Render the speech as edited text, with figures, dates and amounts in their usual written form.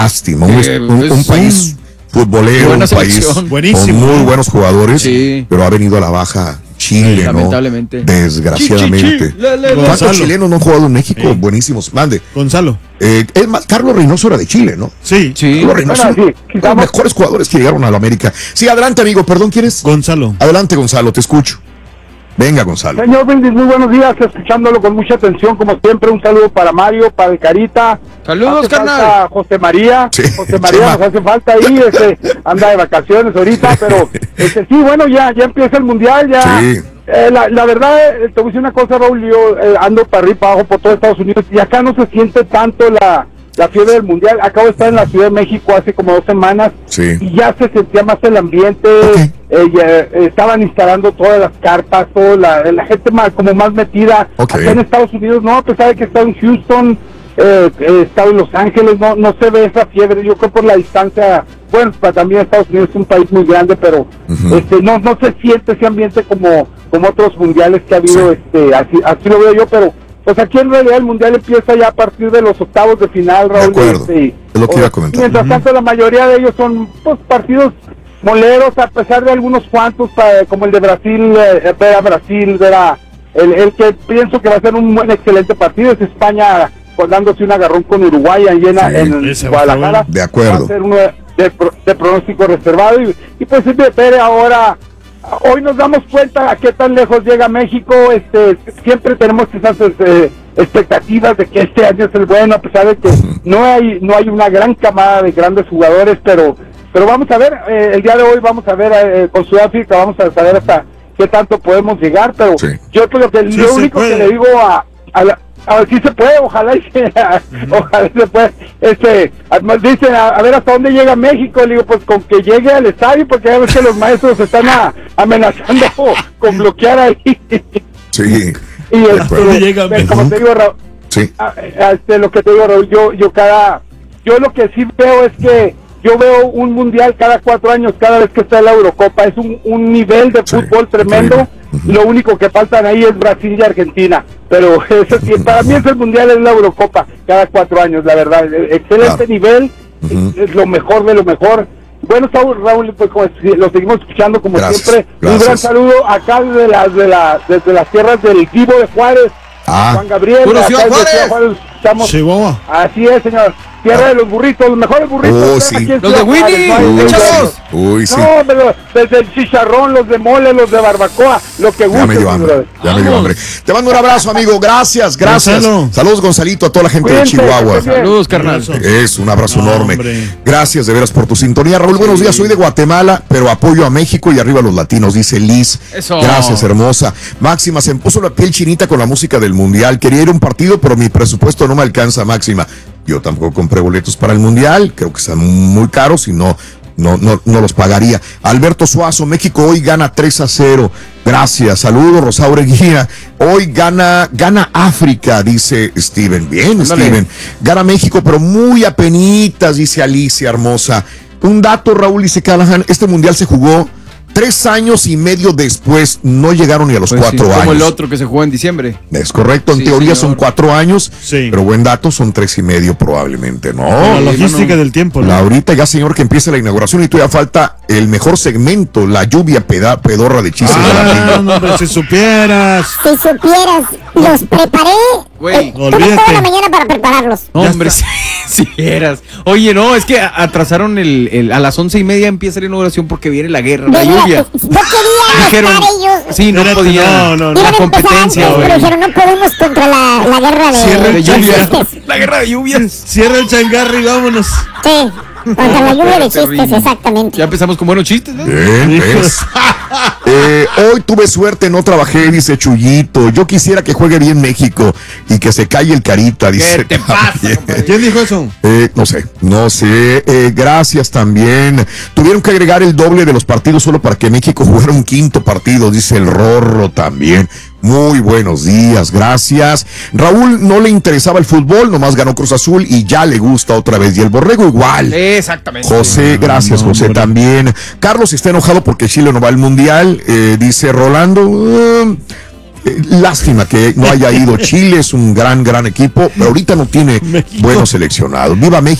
lástima. Un país futbolero, un país buenísimo, con muy buenos jugadores, sí, pero ha venido a la baja Chile, lamentablemente. ¿no? Desgraciadamente. ¿Cuántos chilenos no han jugado en México? Buenísimos. Mande. Gonzalo. Es más, Carlos Reynoso era de Chile, ¿no? Sí. Carlos Reynoso, sí, uno de los mejores jugadores que llegaron a la América. Sí, adelante, amigo. Perdón, ¿quieres? Gonzalo. Adelante, Gonzalo, te escucho. Venga, Gonzalo. Señor Brindis, muy buenos días, escuchándolo con mucha atención, como siempre. Un saludo para Mario, para el Carita. Saludos, carnal. José María. Sí, José María nos hace falta ahí, anda de vacaciones ahorita, pero sí, bueno, ya empieza el Mundial, ya. Sí. La verdad, te voy a decir una cosa, Raúl, yo ando para arriba y para abajo por todo Estados Unidos, y acá no se siente tanto la fiebre del Mundial. Acabo de estar en la Ciudad de México hace como 2 semanas, Sí. y ya se sentía más el ambiente. Estaban instalando todas las carpas, toda la gente como más metida. Acá en Estados Unidos, no, a pesar de que está en Houston, estado en Los Ángeles, no se ve esa fiebre. Yo creo por la distancia, bueno, también Estados Unidos es un país muy grande, pero no se siente ese ambiente como otros mundiales que ha habido. Así lo veo yo, pero pues aquí en realidad el mundial empieza ya a partir de los octavos de final, Raúl. De acuerdo, es lo que iba a comentar. Mientras tanto, la mayoría de ellos son pues partidos moleros, a pesar de algunos cuantos, como el de Brasil, ver a Brasil, ver a el que pienso que va a ser un excelente partido, es España dándose un agarrón con Uruguay allí en Guadalajara. De acuerdo. Va a ser uno de pronóstico reservado, y pues ver ahora. Hoy nos damos cuenta a qué tan lejos llega México. Siempre tenemos esas expectativas de que este año es el bueno, a pesar de que no hay una gran camada de grandes jugadores, pero vamos a ver, el día de hoy vamos a ver con Sudáfrica, vamos a saber hasta qué tanto podemos llegar, pero yo creo que lo único que le digo a ver si se puede, ojalá se puede. Dicen, a ver hasta dónde llega México. Le digo, pues con que llegue al estadio, porque ya ves que los maestros están amenazando con bloquear ahí. Sí. Y llega como te digo, Raúl, lo que te digo, Raúl, yo lo que sí veo es que yo veo un mundial cada 4 años, cada vez que está la Eurocopa. Es un nivel de fútbol tremendo. Lo único que faltan ahí es Brasil y Argentina, pero eso sí, para mí es el mundial, es la Eurocopa cada 4 años, la verdad. Excelente nivel, es lo mejor de lo mejor. Bueno, Raúl, pues lo seguimos escuchando como siempre. Un gran saludo acá desde las tierras del Divo de Juárez, Juan Gabriel. Ciudad Juárez estamos. Chihuahua. Así es, señor. Tierra de los burritos, los mejores burritos. Sí. Los de Winnie, échalos. Uy, sí. No, pero desde el chicharrón, los de mole, los de barbacoa, lo que guste. Ya me dio hambre. Te mando un abrazo, amigo. Gracias. Saludos, Gonzalito, a toda la gente de Chihuahua. Saludos, carnal. Es un abrazo enorme. Gracias de veras por tu sintonía, Raúl. Buenos días, soy de Guatemala, pero apoyo a México y arriba los latinos, dice Liz. Eso. Gracias, hermosa. Máxima, se me puso la piel chinita con la música del Mundial. Quería ir a un partido, pero mi presupuesto no me alcanza, Máxima. Yo tampoco compré boletos para el Mundial, creo que están muy caros y no los pagaría. Alberto Suazo, México hoy gana 3-0. Gracias, saludos, Rosaure Guía. Hoy gana África, dice Steven. Bien, ándale. Steven. Gana México, pero muy apenitas, dice Alicia hermosa. Un dato, Raúl, dice Callahan, este Mundial se jugó 3 años y medio después, no llegaron ni a los 4 años. Como el otro que se jugó en diciembre. Es correcto, en teoría son 4 años, pero buen dato, son 3 y medio probablemente, ¿no? La logística del tiempo, ¿no? Ahorita ya, señor, que empiece la inauguración y todavía falta el mejor segmento, la lluvia pedorra de chistes. No, si supieras. Los preparé. Güey, tuve toda la mañana para prepararlos. No, hombre, si eras. Oye, no, es que atrasaron a las 11:30 empieza la inauguración porque viene la guerra, la lluvia. No querían Dijeron, estar ellos. Sí, no podían. No. La competencia, antes, pero dijeron, no podemos contra la guerra de lluvia. chistes. La guerra de lluvias. Cierra el changarro y vámonos. Sí, contra la lluvia de chistes, exactamente. Ya empezamos con buenos chistes, ¿no? Bien, ¿ves? Hoy tuve suerte, no trabajé, dice Chuyito. Yo quisiera que juegue bien México y que se calle el Carita, dice. ¿Qué te pasa? ¿Quién dijo eso? No sé. Gracias también. Tuvieron que agregar el doble de los partidos solo para que México jugara un 5º partido, dice el Rorro también. Muy buenos días, gracias. Raúl no le interesaba el fútbol, nomás ganó Cruz Azul y ya le gusta otra vez. Y el Borrego igual. Exactamente. José, gracias, José, también. Carlos está enojado porque Chile no va al Mundial, dice Rolando. Lástima que no haya ido. Chile es un gran equipo, pero ahorita no tiene buenos seleccionados. Viva México.